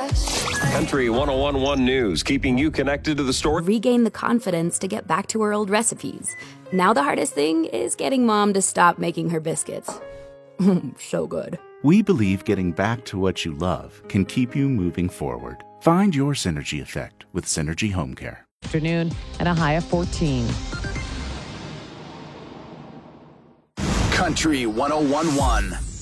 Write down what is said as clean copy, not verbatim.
Country 1011 News, keeping you connected to the story. Regain the confidence to get back to her old recipes. Now the hardest thing is getting Mom to stop making her biscuits. So good. We believe getting back to what you love can keep you moving forward. Find your Synergy effect with Synergy Home Care. Afternoon and a high of 14. Country 1011.